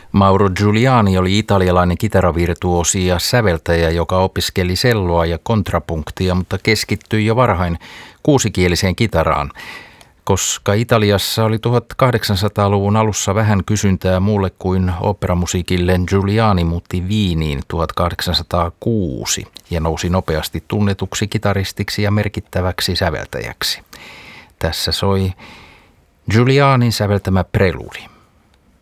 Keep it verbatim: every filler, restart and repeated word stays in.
Mauro Giuliani oli italialainen kitaravirtuosi ja säveltäjä, joka opiskeli selloa ja kontrapunktia, mutta keskittyi jo varhain kuusikieliseen kitaraan. Koska Italiassa oli tuhatkahdeksansataaluvun alussa vähän kysyntää muulle kuin operamusiikille, Giuliani muutti Viiniin tuhatkahdeksansataakuusi ja nousi nopeasti tunnetuksi kitaristiksi ja merkittäväksi säveltäjäksi. Tässä soi Giulianin säveltämä Preludi.